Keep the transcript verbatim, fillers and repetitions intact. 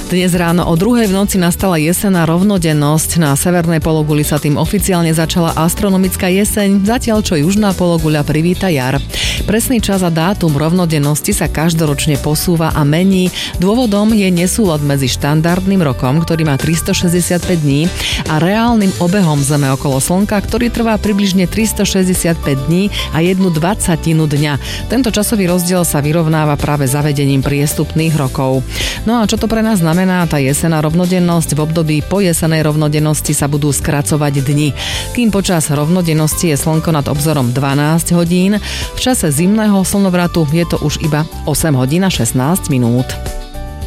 Dnes ráno o druhej v noci nastala jesenná rovnodennosť. Na severnej pologuli sa tým oficiálne začala astronomická jeseň, zatiaľ čo južná pologuľa privíta jar. Presný čas a dátum rovnodennosti sa každoročne posúva a mení. Dôvodom je nesúlad medzi štandardným rokom, ktorý má tristošesťdesiatpäť dní, a reálnym obehom Zeme okolo Slnka, ktorý trvá približne tristošesťdesiatpäť dní a jednu dvacatinu dňa. Tento časový rozdiel sa vyrovnáva práve zavedením priestupných rokov. No a čo to pre nás znamená? Tá jesenná rovnodennosť? V období po jesenej rovnodennosti sa budú skracovať dni. Kým počas rovnodennosti je Slnko nad obzorom dvanásť hodín, v čase zimného slnovratu je to už iba osem hodín a šestnásť minút.